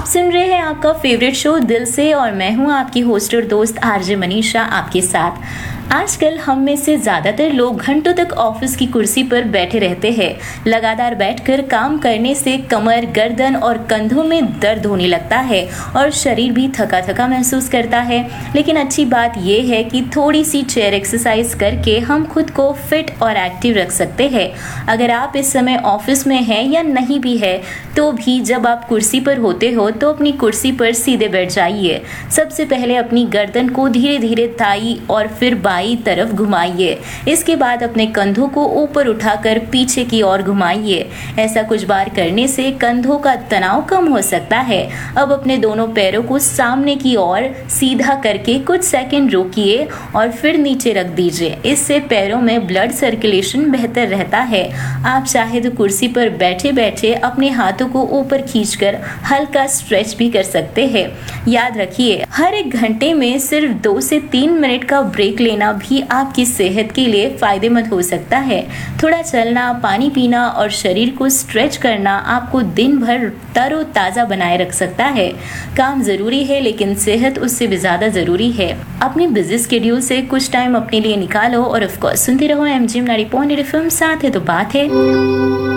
सुन रहे हैं आपका फेवरेट शो दिल से और मैं हूं आपकी होस्ट और दोस्त आरजे मनीषा आपके साथ। आजकल हम में से ज्यादातर लोग घंटों तक ऑफिस की कुर्सी पर बैठे रहते हैं। लगातार बैठकर काम करने से कमर, गर्दन और कंधों में दर्द होने लगता है और शरीर भी थका थका महसूस करता है। लेकिन अच्छी बात यह है कि थोड़ी सी चेयर एक्सरसाइज करके हम खुद को फिट और एक्टिव रख सकते हैं। अगर आप इस समय ऑफिस में हैं या नहीं भी है तो भी जब आप कुर्सी पर होते हो तो अपनी कुर्सी पर सीधे बैठ जाइए। सबसे पहले अपनी गर्दन को धीरे धीरे दाईं और फिर बाईं तरफ घुमाइए। इसके बाद अपने कंधों को ऊपर उठाकर पीछे की ओर घुमाइए। ऐसा कुछ बार करने से कंधों का तनाव कम हो सकता है। अब अपने दोनों पैरों को सामने की ओर सीधा करके कुछ सेकंड रोकिए और फिर नीचे रख दीजिए। इससे पैरों में ब्लड सर्कुलेशन बेहतर रहता है। आप चाहे तो कुर्सी पर बैठे बैठे अपने हाथों को ऊपर खींचकर हल्का स्ट्रेच भी कर सकते हैं। याद रखिए, हर एक घंटे में सिर्फ 2 से 3 मिनट का ब्रेक लेना भी आपकी सेहत के लिए फायदेमंद हो सकता है। थोड़ा चलना, पानी पीना और शरीर को स्ट्रेच करना आपको दिन भर तरोताजा बनाए रख सकता है। काम जरूरी है लेकिन सेहत उससे भी ज्यादा जरूरी है। अपने बिजी शेड्यूल से कुछ टाइम अपने लिए निकालो और ऑफ कोर्स सुनते रहो MGM 90.8 FM। साथ है तो बात है।